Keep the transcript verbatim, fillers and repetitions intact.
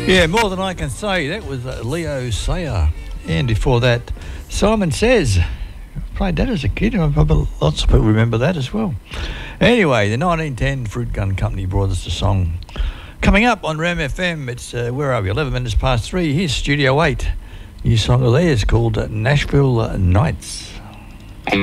Yeah, more than I can say. That was uh, Leo Sayer. And before that, Simon Says. Played that as a kid. I probably, lots of people remember that as well. Anyway, the nineteen ten Fruit Gun Company brought us the song. Coming up on Ram F M, it's, uh, where are we, eleven minutes past three. Here's Studio eight. New song of theirs called uh, Nashville Nights.